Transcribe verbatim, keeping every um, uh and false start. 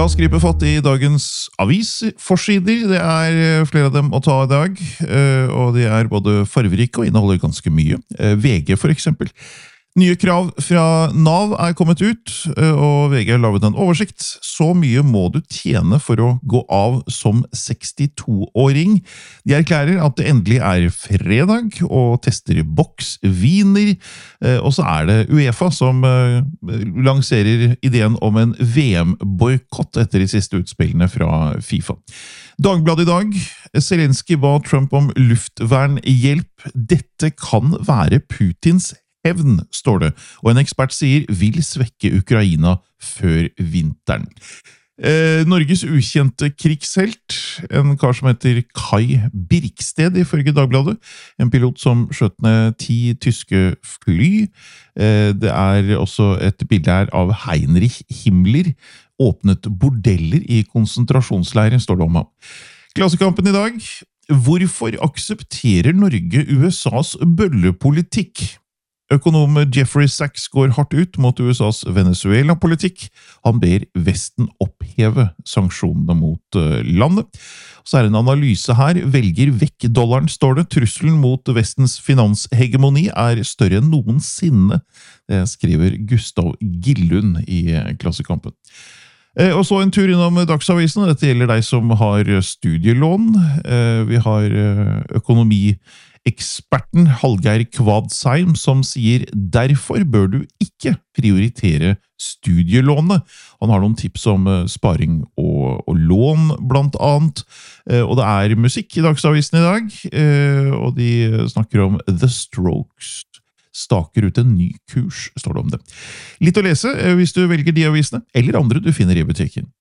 La oss gripe fatt i dagens avisforsider. Det er flere av dem å ta i dag, og de er både farverike og inneholder ganske mye. V G for eksempel. Nye krav fra Nav er kommet ut, og V G har lavet en oversikt. Så mye må du tjene for å gå av som sekstito-åring. De erklærer at det endelig er fredag, og tester boksviner. Og så er det UEFA som lanserer ideen om en V M-boykott etter de siste utspillene fra FIFA. Dagbladet i dag. Zelensky ba Trump om luftvernhjelp. Dette kan være Putins hevn, står det, og en ekspert sier vil svekke Ukraina før vinteren. Eh, Norges ukjente krigshelt, en kar som heter Kai Birksted ifølge Dagbladet, en pilot som skjøt ned ti tyske fly. Eh, det er også et bilde her av Heinrich Himmler, åpnet bordeller i konsentrasjonsleiren, står det om ham. Klassekampen i dag. Hvorfor aksepterer Norge U S A's bøllepolitikk? Økonom Jeffrey Sachs går hardt ut mot U S A's Venezuela-politikk. Han ber Vesten oppheve sanksjonene mot landet. Så er det en analyse her. Velger vekk dollaren, står det. Trusselen mot Vestens finanshegemoni er større enn noensinne. Det skriver Gustav Gillund i Klassekampen. Og så en tur innom Dagsavisen. Dette gjelder deg som har studielån. Vi har økonomi eksperten Hallgeir Kvadsheim som sier derfor bør du ikke prioritere studielånet. Han har noen tips om sparing og, og lån blant annet. Og det er musikk i Dagsavisen i dag, og de snakker om The Strokes. Staker ut en ny kurs, står det om det. Litt å lese hvis du velger de avisene, eller andre du finner i butikken.